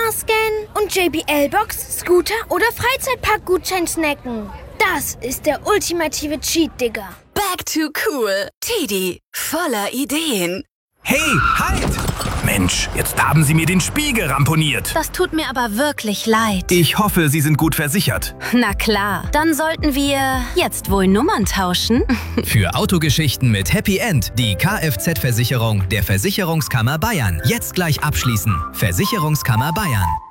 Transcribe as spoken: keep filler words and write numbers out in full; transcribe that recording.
Starscan und J B L-Box, Scooter oder Freizeitpark-Gutschein snacken. Das ist der ultimative Cheat, Digga. Back to cool. Teddy, voller Ideen. Hey, halt! Mensch, jetzt haben Sie mir den Spiegel ramponiert. Das tut mir aber wirklich leid. Ich hoffe, Sie sind gut versichert. Na klar, dann sollten wir jetzt wohl Nummern tauschen. Für Autogeschichten mit Happy End die Kfz-Versicherung der Versicherungskammer Bayern. Jetzt gleich abschließen. Versicherungskammer Bayern.